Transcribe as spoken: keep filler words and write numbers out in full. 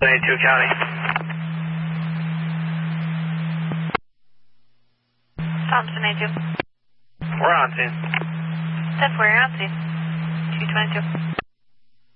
twenty-two County. Thompson eighty-two. We're on scene. ten four, you're on scene. two twenty-two.